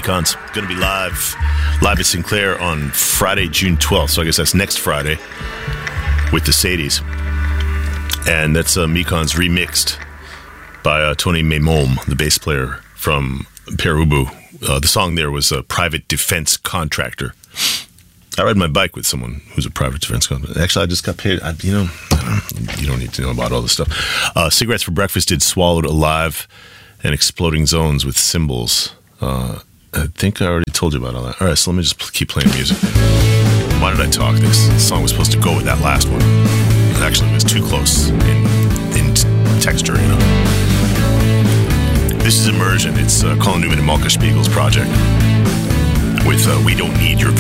Mekons. Going to be live at Sinclair on Friday, June 12th. So I guess that's next Friday with the Sadies. And that's Mekons remixed by Tony Memome, the bass player from Perubu. The song there was a private defense contractor. I ride my bike with someone who's a private defense contractor. Actually, I just got paid. You don't need to know about all this stuff. Cigarettes for Breakfast did Swallowed Alive and Exploding Zones with Cymbals. I think I already told you about all that. All right, so let me just keep playing music. Why did I talk? This song was supposed to go with that last one. It actually was too close in texture, you know. This is Immersion. It's Colin Newman and Malka Spiegel's project with We Don't Need Your